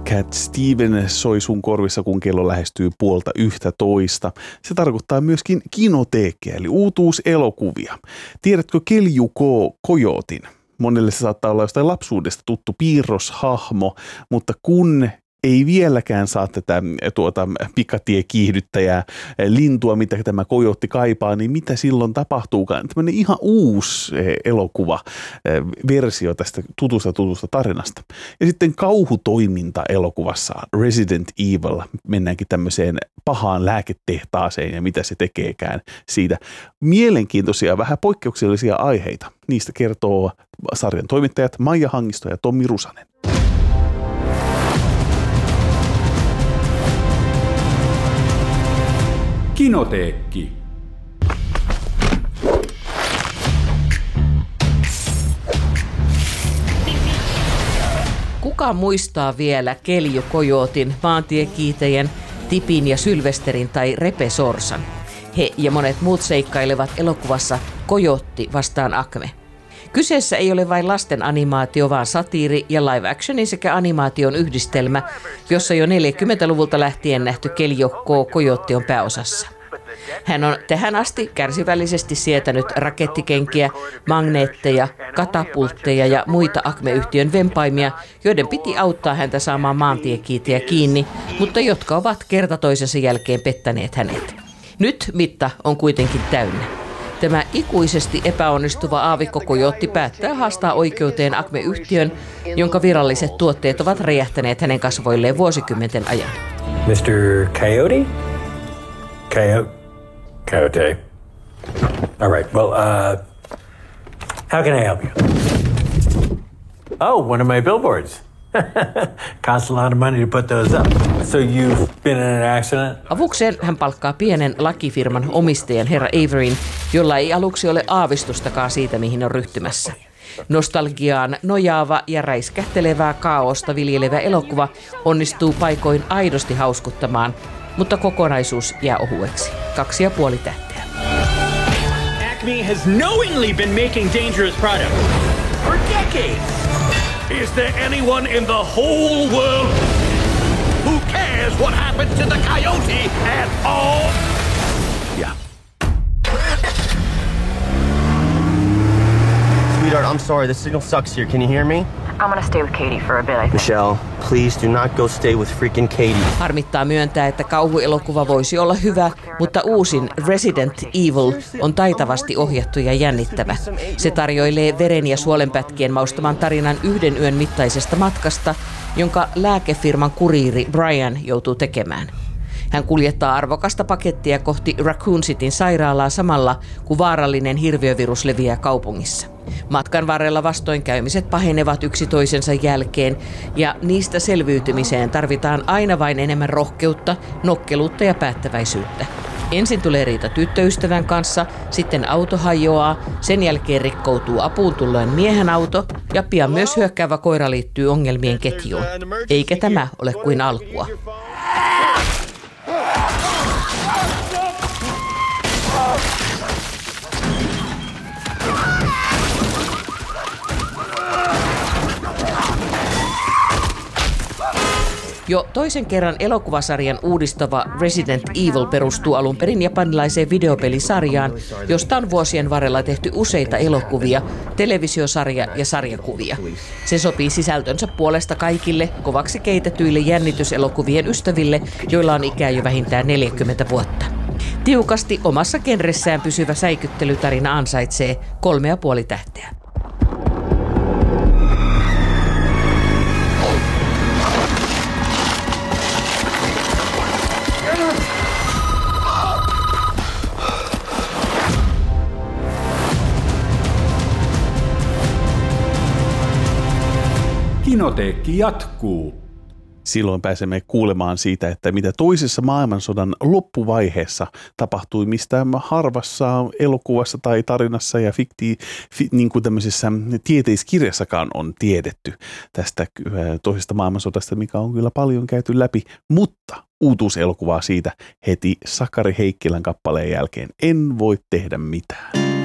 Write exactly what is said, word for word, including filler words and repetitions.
Cat Steven soi sun korvissa, kun kello lähestyy puolta yhtä toista. Se tarkoittaa myöskin kinoteekkiä, eli uutuuselokuvia. Tiedätkö Kelju Coyoten? Monelle se saattaa olla jostain lapsuudesta tuttu piirroshahmo, mutta kun ei vieläkään saa tätä tuota, pikatiekiihdyttäjää lintua, mitä tämä kojotti kaipaa, niin mitä silloin tapahtuukaan? Tämmöinen ihan uusi elokuva, versio tästä tutusta tutusta tarinasta. Ja sitten kauhutoiminta elokuvassa Resident Evil. Mennäänkin tämmöiseen pahaan lääketehtaaseen ja mitä se tekeekään siitä. Mielenkiintoisia, vähän poikkeuksellisia aiheita. Niistä kertoo sarjan toimittajat Maija Hangisto ja Tommi Rusanen. Kinoteekki. Kuka muistaa vielä Kelju Coyoten, maantiekiitäjän, Tipin ja Sylvesterin tai Repe Sorsan? He ja monet muut seikkailevat elokuvassa Coyote vastaan Acme. Kyseessä ei ole vain lasten animaatio, vaan satiiri ja live actionin sekä animaation yhdistelmä, jossa jo neljäkymmentäluvulta lähtien nähty Kelju Coyote on pääosassa. Hän on tähän asti kärsivällisesti sietänyt rakettikenkiä, magneetteja, katapultteja ja muita Acme-yhtiön vempaimia, joiden piti auttaa häntä saamaan maantiekiitiä kiinni, mutta jotka ovat kerta toisensa jälkeen pettäneet hänet. Nyt mitta on kuitenkin täynnä. Tämä ikuisesti epäonnistuva aavikko Coyote päättää haastaa oikeuteen Acme-yhtiön, jonka viralliset tuotteet ovat räjähtäneet hänen kasvoilleen vuosikymmenten ajan. mister Coyote? Coyote? Coyote. All right, well, uh, how can I help you? Oh, one of my billboards. Costs a lot of money to put those up. So you've been in an accident? Avukseen hän palkkaa pienen lakifirman omistajan herra Averyn, jolla ei aluksi ole aavistustakaan siitä, mihin on ryhtymässä. Nostalgiaan nojaava ja räiskähtelevää kaaosta viljelevä elokuva onnistuu paikoin aidosti hauskuttamaan, mutta kokonaisuus jää ohueksi. Kaksi ja puoli tähteä. Acme has knowingly been making dangerous products for decades. Is there anyone in the whole world who cares what happened to the coyote at all? Yeah. Sweetheart, I'm sorry. The signal sucks here. Can you hear me? I'm gonna stay with Katie for a bit, I think. Michelle, please do not go stay with freaking Katie. Harmittaa myöntää, että kauhuelokuva voisi olla hyvä, mutta uusin Resident Evil on taitavasti ohjattu ja jännittävä. Se tarjoilee veren ja suolenpätkien maustaman tarinan yhden yön mittaisesta matkasta, jonka lääkefirman kuriiri Brian joutuu tekemään. Hän kuljettaa arvokasta pakettia kohti Raccoon Cityn sairaalaa samalla, kun vaarallinen hirviövirus leviää kaupungissa. Matkan varrella vastoinkäymiset pahenevat yksi toisensa jälkeen ja niistä selviytymiseen tarvitaan aina vain enemmän rohkeutta, nokkeluutta ja päättäväisyyttä. Ensin tulee riita tyttöystävän kanssa, sitten auto hajoaa, sen jälkeen rikkoutuu apuun tulleen miehen auto ja pian myös hyökkäävä koira liittyy ongelmien ketjuun. Eikä tämä ole kuin alkua. Jo toisen kerran elokuvasarjan uudistava Resident Evil perustuu alun perin japanilaiseen videopelisarjaan, josta on vuosien varrella tehty useita elokuvia, televisiosarja ja sarjakuvia. Se sopii sisältönsä puolesta kaikille kovaksi keitetyille jännityselokuvien ystäville, joilla on ikää jo vähintään neljäkymmentä vuotta. Tiukasti omassa genressään pysyvä säikyttelytarina ansaitsee kolme ja puoli tähteä. Kinoteekki jatkuu. Silloin pääsemme kuulemaan siitä, että mitä toisessa maailmansodan loppuvaiheessa tapahtui, mistä harvassa elokuvassa tai tarinassa ja fikti, fi, niin kuin tämmöisessä tieteiskirjassakaan on tiedetty tästä toisesta maailmansodasta, mikä on kyllä paljon käyty läpi, mutta uutuuselokuvaa siitä heti Sakari Heikkilän kappaleen jälkeen. En voi tehdä mitään.